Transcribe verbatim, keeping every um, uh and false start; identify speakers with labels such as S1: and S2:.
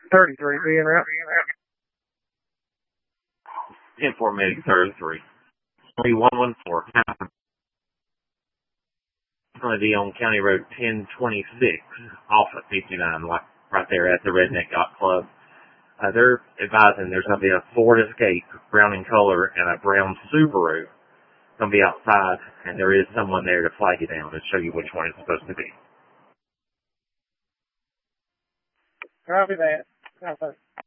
S1: thirty-three being route.
S2: ten four Medic thirty-three. three one one four. It's going to be on County Road ten twenty-six off at fifty-nine, like right there at the Redneck Yacht Club. Uh, they're advising there's going to be a Ford Escape, brown in color, and a brown Subaru going to be outside, and there is someone there to flag you down and show you which one it's supposed to be.
S1: Copy that. Copy.